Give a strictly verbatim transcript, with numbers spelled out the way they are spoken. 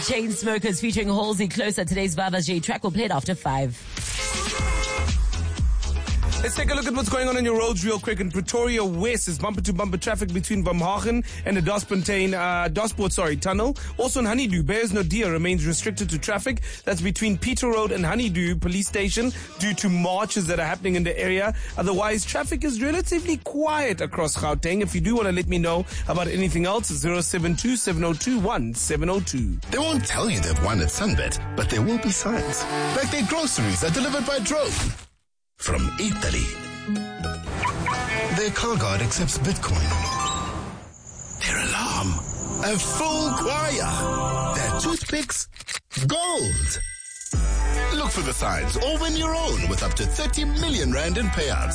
Chainsmokers featuring Halsey Closer. Today's Vava's J track will play it after five. Let's take a look at what's going on on your roads real quick. In Pretoria West, is bumper-to-bumper traffic between Vamhagen and the Dasfontein, uh, Dasport, sorry, tunnel. Also in Honeydew, Bearsnodia remains restricted to traffic. That's between Peter Road and Honeydew Police Station due to marches that are happening in the area. Otherwise, traffic is relatively quiet across Gauteng. If you do want to let me know about anything else, zero seven two, seven zero two, one seven zero two. They won't tell you they've won at Sunbet, but there will be signs. Like their groceries are delivered by drone. From Italy. Their car guard accepts Bitcoin. Their alarm, a full choir. Their toothpicks, gold. Look for the signs or win your own with up to thirty million rand in payouts.